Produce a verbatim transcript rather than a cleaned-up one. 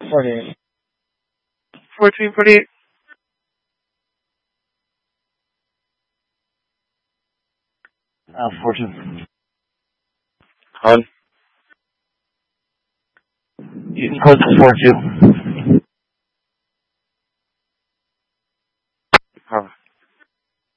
forty-eight. fourteen forty-eight. Uh, fortune. Hun? You can close this four two.